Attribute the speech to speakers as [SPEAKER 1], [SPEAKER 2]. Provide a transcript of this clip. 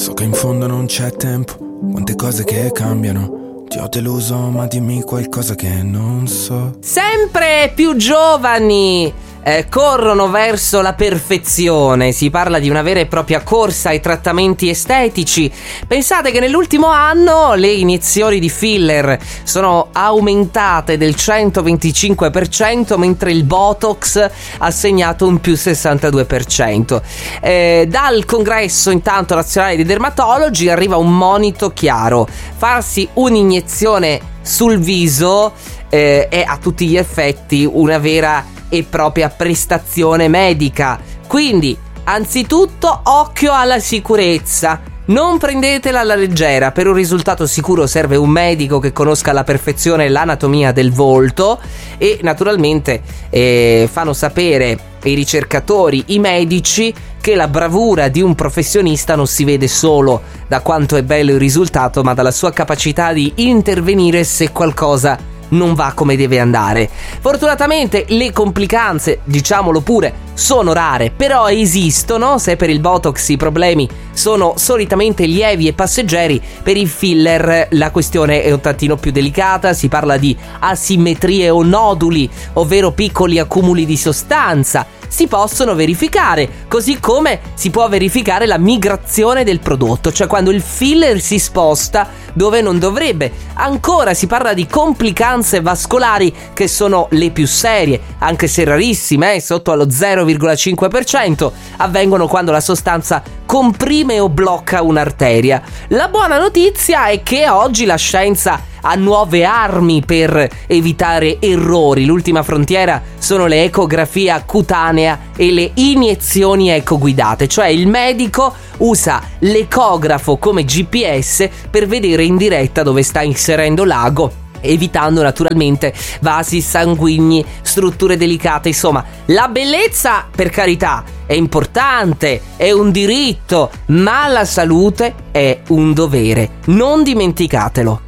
[SPEAKER 1] So che in fondo non c'è tempo, quante cose che cambiano. Ti ho deluso, ma dimmi qualcosa che non so.
[SPEAKER 2] Sempre più giovani corrono verso la perfezione. Si parla di una vera e propria corsa ai trattamenti estetici. Pensate che nell'ultimo anno le iniezioni di filler sono aumentate del 125%, mentre il Botox ha segnato un più 62%. Dal congresso intanto nazionale dei dermatologi arriva un monito chiaro: farsi un'iniezione sul viso è a tutti gli effetti una vera e propria prestazione medica. Quindi, anzitutto, occhio alla sicurezza. Non prendetela alla leggera. Per un risultato sicuro serve un medico che conosca alla perfezione l'anatomia del volto e naturalmente fanno sapere i ricercatori, i medici, che la bravura di un professionista non si vede solo da quanto è bello il risultato, ma dalla sua capacità di intervenire se qualcosa non va come deve andare. Fortunatamente le complicanze, diciamolo pure, sono rare, però esistono. Se per il Botox i problemi sono solitamente lievi e passeggeri, per il filler la questione è un tantino più delicata. Si parla di asimmetrie o noduli, ovvero piccoli accumuli di sostanza. Si possono verificare, così come si può verificare la migrazione del prodotto, cioè quando il filler si sposta dove non dovrebbe. Ancora si parla di complicanze vascolari, che sono le più serie, anche se rarissime, sotto allo 0,5%, avvengono quando la sostanza comprime o blocca un'arteria. La buona notizia è che oggi la scienza ha nuove armi per evitare errori. L'ultima frontiera sono le ecografie cutanea e le iniezioni ecoguidate, cioè il medico usa l'ecografo come GPS per vedere in diretta dove sta inserendo l'ago, evitando naturalmente vasi sanguigni, strutture delicate. Insomma, la bellezza, per carità, è importante, è un diritto, ma la salute è un dovere. Non dimenticatelo.